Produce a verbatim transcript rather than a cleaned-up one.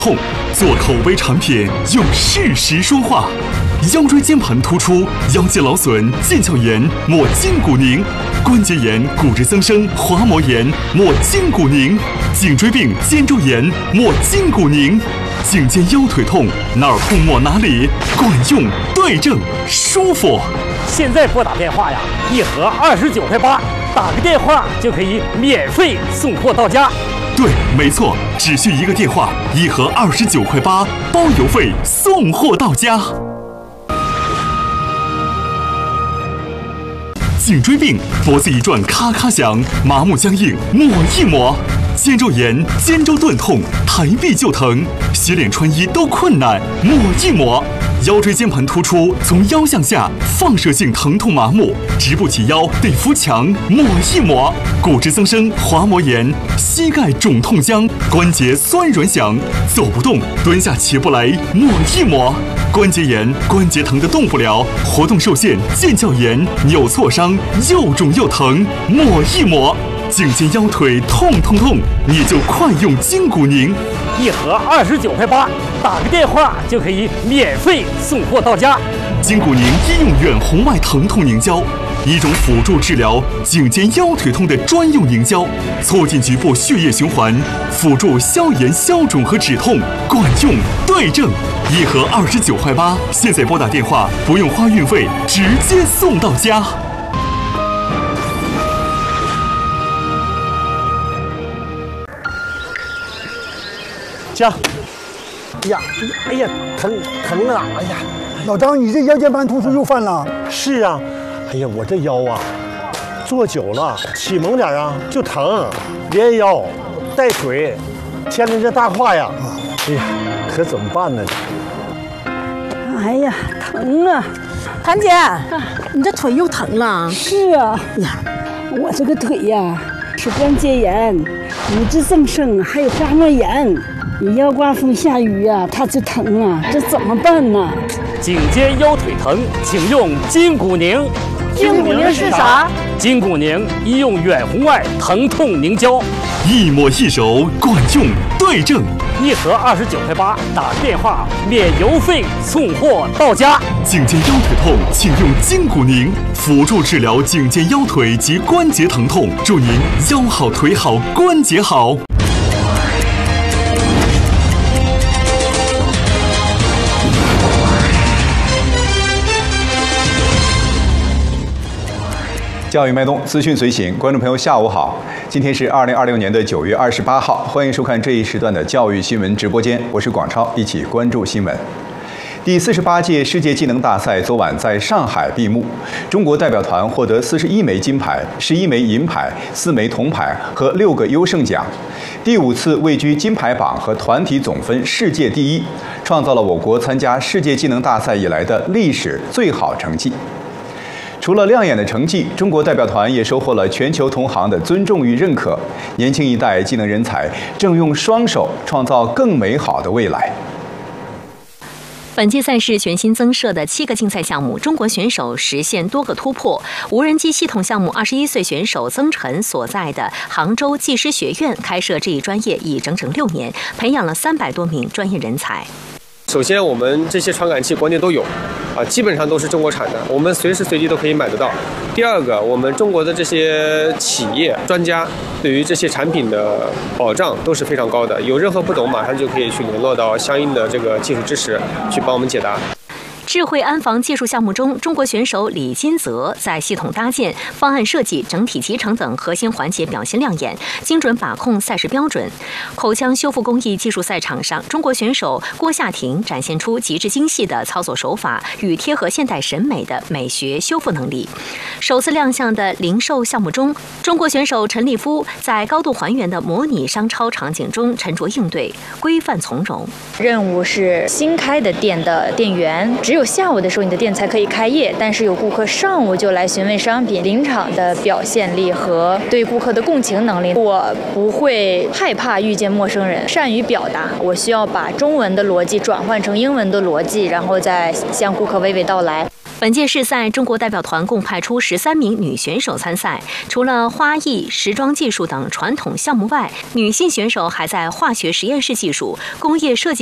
痛，做口碑产品，用事实说话。腰椎间盘突出、腰肌劳损、腱鞘炎，抹筋骨宁；关节炎、骨质增生、滑膜炎，抹筋骨宁；颈椎病、肩周炎，抹筋骨宁；颈肩腰腿痛，哪儿痛抹哪里，管用、对症、舒服。 现在拨打电话呀，一盒二十九块八，打个电话就可以免费送货到家。 对，没错，只需一个电话，一盒二十九块八，包邮费，送货到家。颈椎病，脖子一转咔咔响，麻木僵硬，抹一抹；肩周炎、肩周钝痛，抬臂就疼，洗脸穿衣都困难，抹一抹；腰椎间盘突出，从腰向下放射性疼痛麻木，直不起腰得扶墙，抹一抹；骨质增生、滑膜炎，膝盖肿痛僵，关节酸软响，走不动，蹲下起不来，抹一抹；关节炎、关节疼得动不了，活动受限，腱鞘炎、扭挫伤，又肿又疼，抹一抹；颈肩腰腿痛痛痛，你就快用筋骨宁， 一盒二十九块八，打个电话就可以免费送货到家。 筋骨宁医用院红外疼痛凝胶，一种辅助治疗颈肩腰腿痛的专用凝胶，促进局部血液循环，辅助消炎消肿和止痛，管用对症。一盒二十九块八，现在拨打电话不用花运费，直接送到家。 家，哎呀，哎呀，疼疼啊！哎呀， 老张，你这腰间盘突出又犯了？ 是啊，哎呀，我这腰啊，坐久了起猛点啊就疼，连腰带腿，牵着这大胯呀，哎呀，可怎么办呢？ 哎呀，疼啊！ 谭姐，你这腿又疼了？ 是啊，呀，我这个腿呀是关节炎、骨质增生，还有滑膜炎。你要刮风下雨呀、啊，它就疼啊，这怎么办呢？ 颈肩腰腿疼，请用筋骨宁。 筋骨宁是啥？ 筋骨宁医用远红外疼痛凝胶， 一抹一揉，管用对症。 一盒二十九块八，打电话免邮费送货到家。 颈肩腰腿痛，请用筋骨宁，辅助治疗颈肩腰腿及关节疼痛，祝您腰好腿好关节好。 教育脉动，资讯随行，观众朋友下午好，今天是二零二六年的九月二十八号，欢迎收看这一时段的教育新闻直播间，我是广超，一起关注新闻。第四十八届世界技能大赛昨晚在上海闭幕，中国代表团获得四十一枚金牌、十一枚银牌、四枚铜牌和六个优胜奖，第五次位居金牌榜和团体总分世界第一，创造了我国参加世界技能大赛以来的历史最好成绩。除了亮眼的成绩，中国代表团也收获了全球同行的尊重与认可。年轻一代技能人才正用双手创造更美好的未来。 本届赛事全新增设的七个竞赛项目，中国选手实现多个突破。无人机系统项目，二十一岁选手曾晨所在的杭州技师学院开设这一专业已整整六年，培养了三百多名专业人才。 首先，我们这些传感器国内都有，啊，基本上都是中国产的，我们随时随地都可以买得到。第二个，我们中国的这些企业专家对于这些产品的保障都是非常高的，有任何不懂，马上就可以去联络到相应的这个技术支持，去帮我们解答。 智慧安防技术项目中，中国选手李金泽在系统搭建、方案设计、整体集成等核心环节表现亮眼，精准把控赛事标准。口腔修复工艺技术赛场上，中国选手郭夏婷展现出极致精细的操作手法与贴合现代审美的美学修复能力。首次亮相的零售项目中，中国选手陈立夫在高度还原的模拟商超场景中沉着应对，规范从容。 任务是新开的店的店员，只有下午的时候你的店才可以开业，但是有顾客上午就来询问商品，临场的表现力和对顾客的共情能力，我不会害怕遇见陌生人，善于表达，我需要把中文的逻辑转换成英文的逻辑，然后再向顾客娓娓道来。 本届世赛，中国代表团共派出十三名女选手参赛。除了花艺、时装技术等传统项目外，女性选手还在化学实验室技术、工业设计